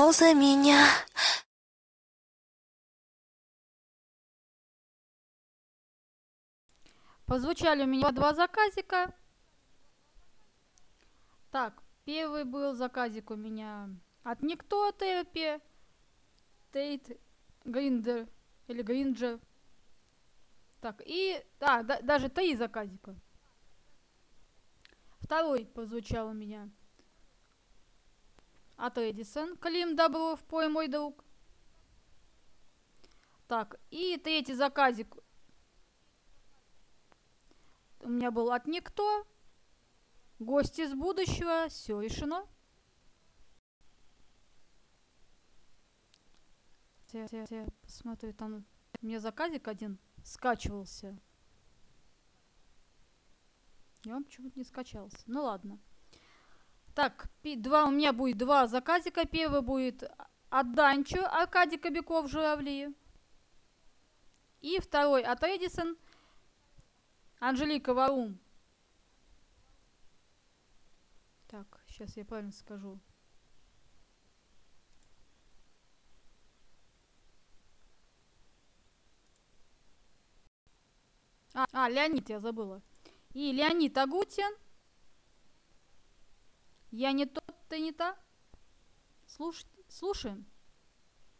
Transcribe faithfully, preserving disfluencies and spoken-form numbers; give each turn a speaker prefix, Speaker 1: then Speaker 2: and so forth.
Speaker 1: принял за меня.
Speaker 2: Позвучали у меня два заказика. Так, первый был заказик у меня от Никто Терапи, Тейт Гриндер или Гринджер. Так, и... А, да, даже три заказика. Второй прозвучал у меня от Эдисон, Клим Добров, пой мой друг. Так, и третий заказик у меня был от Никто, Гости из будущего, все решено. Я, я, я посмотрю, там у меня заказик один скачивался. И он почему-то не скачался. Ну ладно. Так, два, у меня будет два заказика. Первый будет от Данчо, Аркадий Кобяков, Журавли. И второй от Эдисон, Анжелика Варум. Так, сейчас я правильно скажу. А, а, Леонид, я забыла. И Леонид Агутин. Я не тот, ты не та. Слуш... Слушаем.